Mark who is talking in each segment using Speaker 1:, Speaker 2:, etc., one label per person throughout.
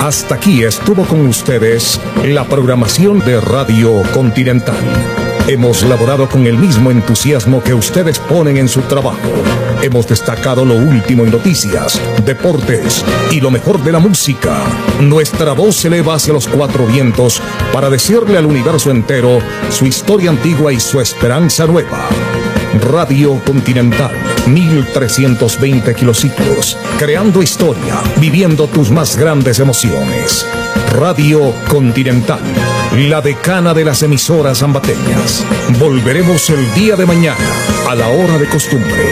Speaker 1: Hasta aquí estuvo con ustedes la programación de Radio Continental. Hemos laborado con el mismo entusiasmo que ustedes ponen en su trabajo. Hemos destacado lo último en noticias, deportes y lo mejor de la música. Nuestra voz se eleva hacia los cuatro vientos para decirle al universo entero su historia antigua y su esperanza nueva. Radio Continental, 1320 kilociclos, creando historia, viviendo tus más grandes emociones. Radio Continental, la decana de las emisoras ambateñas. Volveremos el día de mañana, a la hora de costumbre.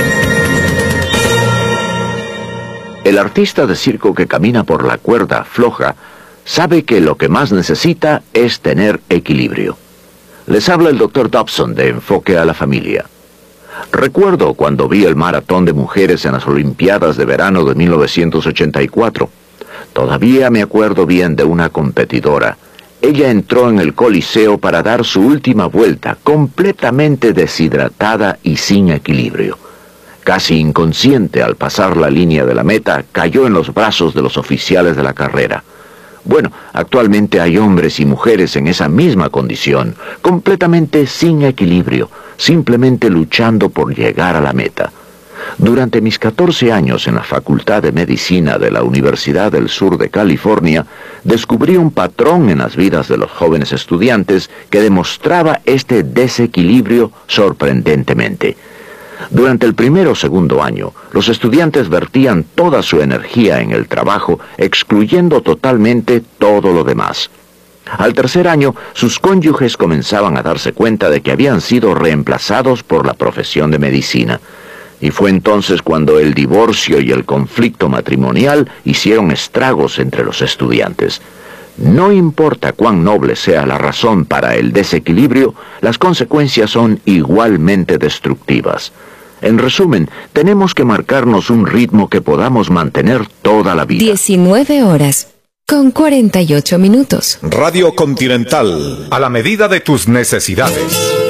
Speaker 2: El artista de circo que camina por la cuerda floja sabe que lo que más necesita es tener equilibrio. Les habla el Dr. Dobson de Enfoque a la Familia. Recuerdo cuando vi el maratón de mujeres en las Olimpiadas de verano de 1984. Todavía me acuerdo bien de una competidora. Ella entró en el Coliseo para dar su última vuelta, completamente deshidratada y sin equilibrio. Casi inconsciente al pasar la línea de la meta, cayó en los brazos de los oficiales de la carrera. Bueno, actualmente hay hombres y mujeres en esa misma condición, completamente sin equilibrio, simplemente luchando por llegar a la meta. Durante mis 14 años en la Facultad de Medicina de la Universidad del Sur de California, descubrí un patrón en las vidas de los jóvenes estudiantes que demostraba este desequilibrio sorprendentemente. Durante el primero o segundo año, los estudiantes vertían toda su energía en el trabajo, excluyendo totalmente todo lo demás. Al tercer año, sus cónyuges comenzaban a darse cuenta de que habían sido reemplazados por la profesión de medicina. Y fue entonces cuando el divorcio y el conflicto matrimonial hicieron estragos entre los estudiantes. No importa cuán noble sea la razón para el desequilibrio, las consecuencias son igualmente destructivas. En resumen, tenemos que marcarnos un ritmo que podamos mantener toda la vida.
Speaker 3: 19 horas, con 48 minutos.
Speaker 1: Radio Continental, a la medida de tus necesidades.